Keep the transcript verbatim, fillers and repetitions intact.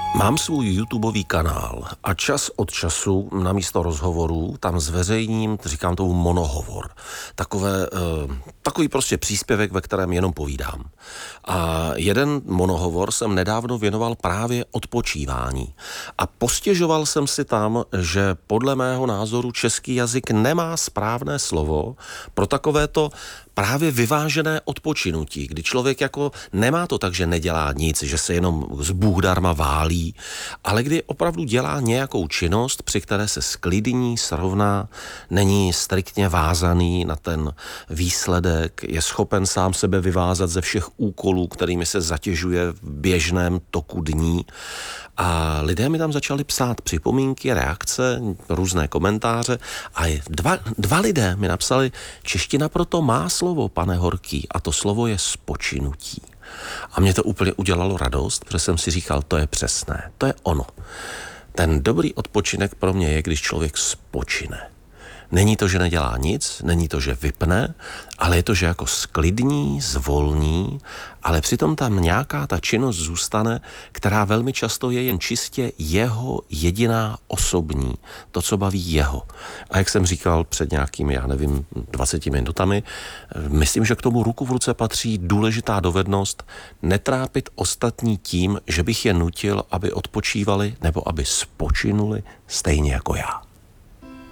Mám svůj YouTubeový kanál a čas od času na místo rozhovorů tam zveřejním, říkám tomu monohovor. Takové, eh, takový prostě příspěvek, ve kterém jenom povídám. A jeden monohovor jsem nedávno věnoval právě odpočívání. A postěžoval jsem si tam, že podle mého názoru český jazyk nemá správné slovo pro takovéto právě vyvážené odpočinutí, kdy člověk jako nemá to tak, že nedělá nic, že se jenom z Bůh darma válí, ale kdy opravdu dělá nějakou činnost, při které se sklidní, srovná, není striktně vázaný na ten výsledek, je schopen sám sebe vyvázat ze všech úkolů, kterými se zatěžuje v běžném toku dní. A lidé mi tam začali psát připomínky, reakce, různé komentáře a dva, dva lidé mi napsali, čeština proto má slovo, pane Horký, a to slovo je spočinutí. A mě to úplně udělalo radost, protože jsem si říkal, to je přesné, to je ono. Ten dobrý odpočinek pro mě je, když člověk spočine. Není to, že nedělá nic, není to, že vypne, ale je to, že jako sklidní, zvolní, ale přitom tam nějaká ta činnost zůstane, která velmi často je jen čistě jeho jediná osobní, to, co baví jeho. A jak jsem říkal před nějakými, já nevím, dvaceti minutami, myslím, že k tomu ruku v ruce patří důležitá dovednost netrápit ostatní tím, že bych je nutil, aby odpočívali nebo aby spočinuli stejně jako já.